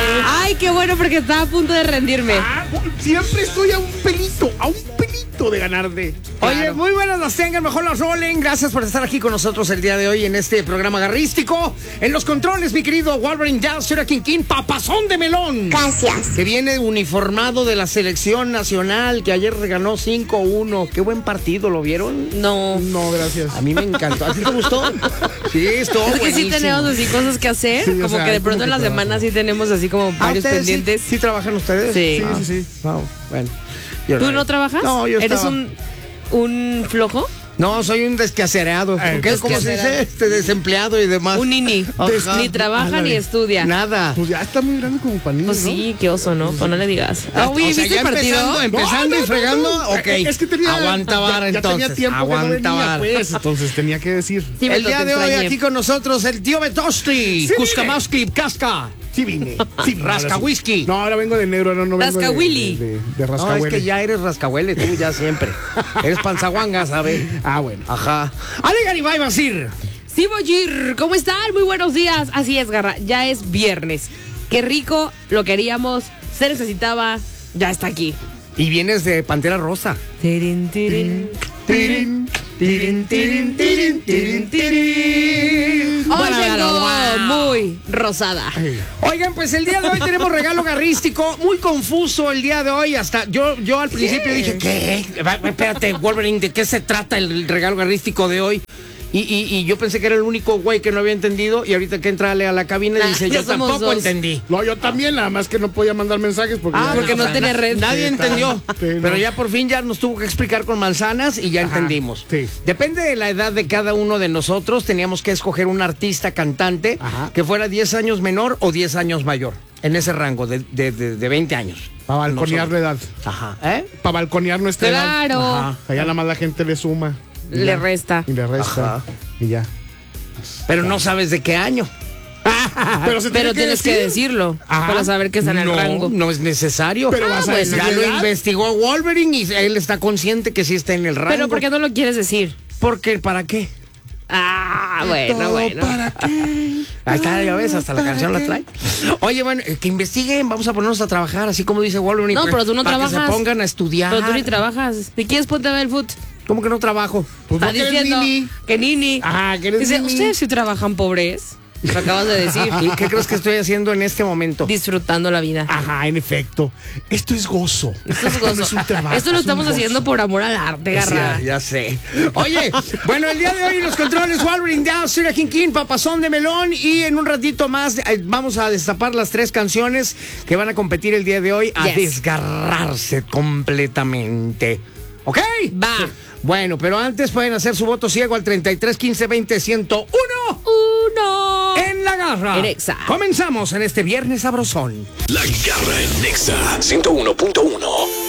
Ay, qué bueno, porque estaba a punto de rendirme. Siempre estoy a un pelito de ganarte. Oye, claro. Muy buenas las tengan, mejor las rolen. Gracias por estar aquí con nosotros el día de hoy en este programa garrístico. En los controles, mi querido Wolverine Jazz, Sura King, papazón de melón. Gracias. Que viene uniformado de la selección nacional, que ayer ganó 5-1. Qué buen partido, ¿lo vieron? No, gracias. A mí me encantó. ¿A ti te gustó? Sí, estuvo es que buenísimo. sí tenemos así cosas que hacer. Sí, como que de pronto en la semana sí tenemos así como varios pendientes. ¿Sí trabajan ustedes? Sí. Sí. Wow, bueno. ¿Tú no trabajas? No, yo ¿Eres estaba... un flojo? No, soy un desquacerado. ¿Cómo se dice? Desempleado y demás. Un nini. Ni trabaja ni estudia. Nada. Pues ya está muy grande como para niños, Pues sí, qué oso, ¿no? Pues no le digas. Oye, ¿viste el partido? Empezando y fregando. Ok. Es que tenía... Aguanta vara, ya entonces. tenía tiempo Aguanta que no venía, vara. pues, entonces tenía que decir. Sí, el día de hoy extrañé. aquí con nosotros el tío Betosti. Sí, Kuskamaski, Casca. Sí vine. Sí, Rasca whisky. No, ahora vengo de negro, ahora no vengo Rascahuili. de No, rascahuele. es que ya eres rascahuele, tú ya siempre. Eres panzaguanga, ¿sabes? Bueno. Ajá. Ale Garibay Basir. Sí, Boyir, ¿cómo están? Muy buenos días. Así es, Garra, ya es viernes. Qué rico, lo queríamos, se necesitaba, ya está aquí. Y vienes de Pantera Rosa. Tirin, tirin. Tirin, tirin, tirin, tirin, tirin, tirin. Hoy vengo muy rosada. Oigan, pues el día de hoy tenemos regalo garrístico, muy confuso el día de hoy, hasta yo al principio dije, ¿qué? Espérate, Wolverine, ¿de qué se trata el regalo garrístico de hoy? Y yo pensé que era el único güey que no había entendido, y ahorita que entra Ale a la cabina dice, ya yo somos tampoco dos. entendí. No, yo también, nada más que no podía mandar mensajes porque... porque no tiene red. Nadie Sí, entendió, sí, no. pero ya por fin ya nos tuvo que explicar con manzanas y ya entendimos. sí. Depende de la edad de cada uno de nosotros, teníamos que escoger un artista cantante que fuera 10 años menor o 10 años mayor, en ese rango de 20 años. Para balconear la edad. Ajá. Para balconear nuestra edad. Claro. Ajá. Allá nada más la gente le suma. y Le ya. resta. Y le resta. Ajá. Y ya. Pero no sabes de qué año. Pero tienes que decirlo para saber que está en el rango. No es necesario. Pero vas a decir ya la lo edad. investigó Wolverine y él está consciente que sí está en el rango. Pero ¿por qué no lo quieres decir? Porque, ¿para qué? Bueno. ¿Para qué? Ahí está, ya ves, hasta la canción la trae. Oye, bueno, que investiguen, vamos a ponernos a trabajar, así como dice Wolverine. No, pero tú no para trabajas. que se pongan a estudiar. Pero tú ni trabajas. Si quieres, ponte a ver el foot. ¿Cómo que no trabajo? Pues Está no, que eres diciendo nini. que nini. Ajá, que eres Dice, nini. ¿ustedes sí trabajan pobres? Lo acabas de decir. ¿Y qué crees que estoy haciendo en este momento? Disfrutando la vida. Ajá, en efecto. Esto es gozo. Esto es gozo. No es un trabajo, Esto lo es un estamos gozo. haciendo por amor al arte, Garra. Ya sé. Oye, bueno, el día de hoy en los controles Wolverine Down, Sura King, papazón de melón, y en un ratito más vamos a destapar las 3 canciones que van a competir el día de hoy a desgarrarse completamente. ¿Ok? Va. Bueno, pero antes pueden hacer su voto ciego al 33 15 20 101 en La Garra. En Exa. Comenzamos en este viernes sabrosón. La Garra en Nexa 101.1.